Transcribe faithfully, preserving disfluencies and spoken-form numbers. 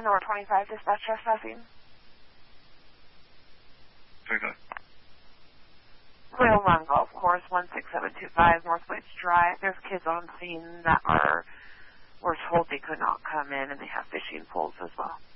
North twenty-five, dispatch trespassing. twenty-five. Royal Run Golf Course, one six seven two five, North Waits Drive. There's kids on scene that are, were told they could not come in, and they have fishing poles as well.